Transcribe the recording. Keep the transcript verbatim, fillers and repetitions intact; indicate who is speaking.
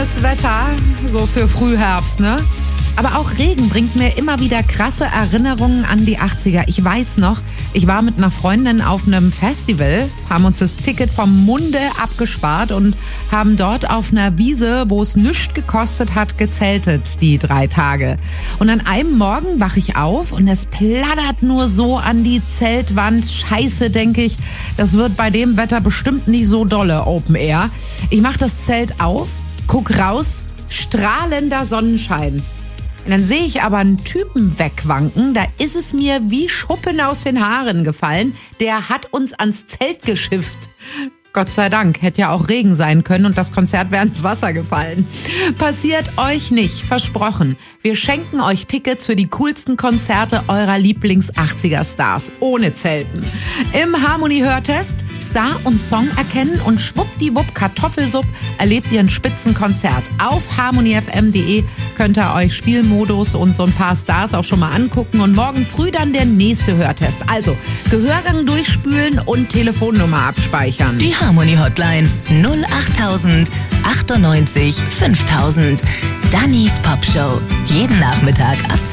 Speaker 1: schönes Wetter, so für Frühherbst, ne? Aber auch Regen bringt mir immer wieder krasse Erinnerungen an die achtziger. Ich weiß noch, ich war mit einer Freundin auf einem Festival, haben uns das Ticket vom Munde abgespart und haben dort auf einer Wiese, wo es nichts gekostet hat, gezeltet, die drei Tage. Und an einem Morgen wache ich auf und es plattert nur so an die Zeltwand. Scheiße, denke ich, das wird bei dem Wetter bestimmt nicht so dolle Open Air. Ich mache das Zelt auf, guck raus, strahlender Sonnenschein. Und dann sehe ich aber einen Typen wegwanken, da ist es mir wie Schuppen aus den Haaren gefallen. Der hat uns ans Zelt geschifft. Gott sei Dank, hätte ja auch Regen sein können und das Konzert wäre ins Wasser gefallen. Passiert euch nicht, versprochen. Wir schenken euch Tickets für die coolsten Konzerte eurer Lieblings-achtziger-Stars, ohne Zelten. Im Harmony-Hörtest Star und Song erkennen und schwuppdiwupp Kartoffelsupp erlebt ihr ein Spitzenkonzert. Auf harmony f m punkt d e könnt ihr euch Spielmodus und so ein paar Stars auch schon mal angucken und morgen früh dann der nächste Hörtest. Also Gehörgang durchspülen und Telefonnummer abspeichern.
Speaker 2: Die Harmony Hotline null acht tausend achtundneunzig fünftausend. Dannys Popshow. Jeden Nachmittag ab